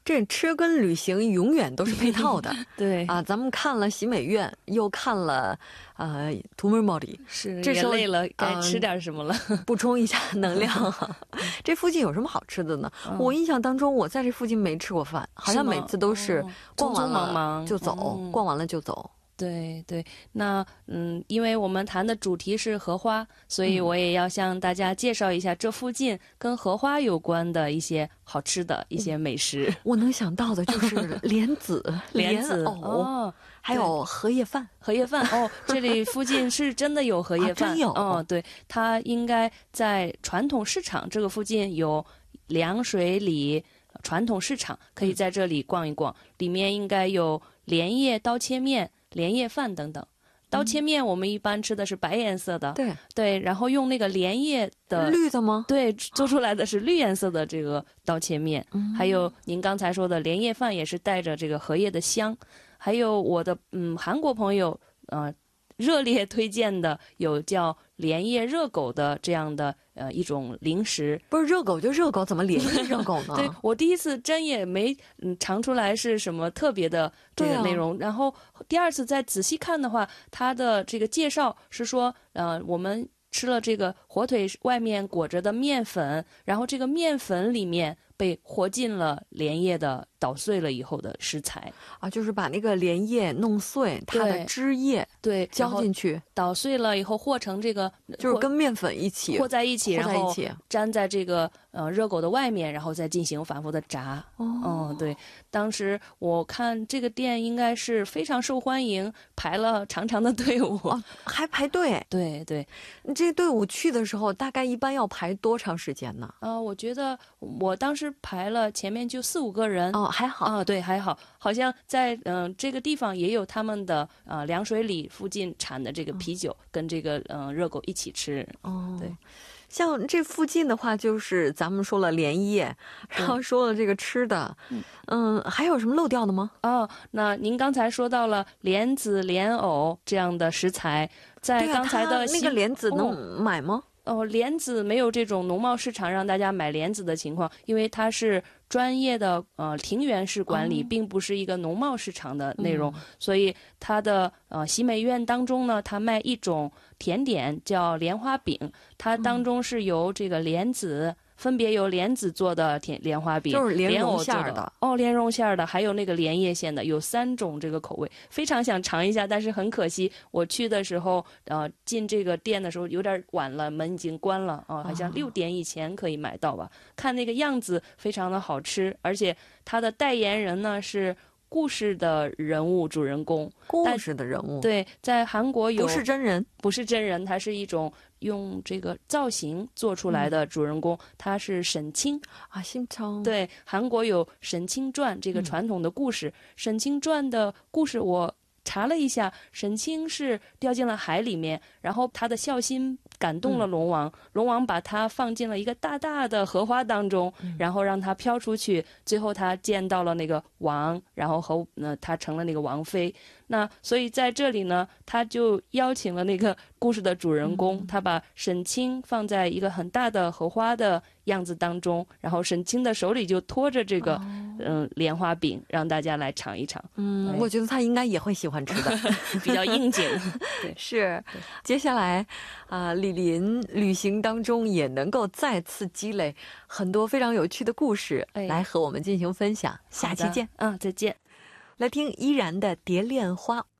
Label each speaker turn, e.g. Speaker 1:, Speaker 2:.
Speaker 1: 这吃跟旅行永远都是配套的。
Speaker 2: 对
Speaker 1: 啊，咱们看了喜美院，又看了图门茂里，
Speaker 2: 是
Speaker 1: 这时候
Speaker 2: 也累了，该吃点什么了。
Speaker 1: 补充一下能量。这附近有什么好吃的呢？我印象当中我在这附近没吃过饭，好像每次都是逛完了就走，逛完了就走。
Speaker 2: 对对，那因为我们谈的主题是荷花，所以我也要向大家介绍一下这附近跟荷花有关的一些好吃的一些美食。
Speaker 1: 我能想到的就是莲子、
Speaker 2: 莲
Speaker 1: 藕，还有荷叶饭。
Speaker 2: 荷叶饭哦，这里附近是真的有荷叶饭，
Speaker 1: 真有。
Speaker 2: 对，它应该在传统市场这个附近有凉水里传统市场，可以在这里逛一逛，里面应该有莲叶刀切面、莲叶饭等等。刀切面我们一般吃的是白颜色的，对，然后用那个莲叶的
Speaker 1: 绿的吗？
Speaker 2: 对，做出来的是绿颜色的这个刀切面。还有您刚才说的莲叶饭也是带着这个荷叶的香。还有我的韩国朋友热烈推荐的有叫莲叶热狗的这样的一种零食。
Speaker 1: 不是热狗就热狗，怎么莲叶热狗呢？
Speaker 2: 对，我第一次真也没尝出来是什么特别的这个内容，然后第二次再仔细看的话，它的这个介绍是说我们吃了这个火腿外面裹着的面粉，然后这个面粉里面被和进了莲叶的捣碎了以后的食材
Speaker 1: 啊，就是把那个莲叶弄碎，它的汁液
Speaker 2: 对
Speaker 1: 浇进去，
Speaker 2: 捣碎了以后和成这个，
Speaker 1: 就是跟面粉一起
Speaker 2: 和在一起，然后粘在这个热狗的外面，然后再进行反复的炸。对，当时我看这个店应该是非常受欢迎，排了长长的队伍，
Speaker 1: 还排队。
Speaker 2: 对对，
Speaker 1: 你这队伍去的时候大概一般要排多长时间呢？
Speaker 2: 我觉得我当时排了前面就4-5个人。
Speaker 1: 还好
Speaker 2: 对，还好，好像在这个地方也有他们的凉水里附近产的这个啤酒，跟这个热狗一起吃。对，
Speaker 1: 像这附近的话，就是咱们说了莲叶，然后说了这个吃的，还有什么漏掉的吗？
Speaker 2: 那您刚才说到了莲子、莲藕这样的食材，在刚才的
Speaker 1: 那个莲子能买吗？
Speaker 2: 莲子没有这种农贸市场让大家买莲子的情况，因为它是专业的庭园式管理，并不是一个农贸市场的内容，所以它的喜美院当中呢，它卖一种甜点叫莲花饼，它当中是由这个莲子。分别由莲子做的莲花饼，
Speaker 1: 就是莲蓉馅的
Speaker 2: 莲蓉馅的，还有那个莲叶馅的，有3种这个口味，非常想尝一下，但是很可惜，我去的时候，进这个店的时候有点晚了，门已经关了好像6点以前可以买到吧。看那个样子非常的好吃，而且它的代言人呢是故事的人物主人公，
Speaker 1: 故事的人物，
Speaker 2: 对，在韩国有
Speaker 1: 不是真人，
Speaker 2: 不是真人，它是一种用这个造型做出来的主人公，他是沈清
Speaker 1: 沈清。
Speaker 2: 对，韩国有沈清传这个传统的故事，沈清传的故事我查了一下，沈清是掉进了海里面，然后他的孝心感动了龙王，龙王把他放进了一个大大的荷花当中，然后让他飘出去，最后他见到了那个王，然后他成了那个王妃。那所以在这里呢，他就邀请了那个故事的主人公，他把沈清放在一个很大的荷花的样子当中，然后沈清的手里就托着这个莲花饼，让大家来尝一尝。
Speaker 1: 我觉得他应该也会喜欢吃的，
Speaker 2: 比较应景。对，
Speaker 1: 是。接下来李林旅行当中也能够再次积累很多非常有趣的故事，来和我们进行分享。下期见。
Speaker 2: 再见。
Speaker 1: 来听依然的《蝶恋花》。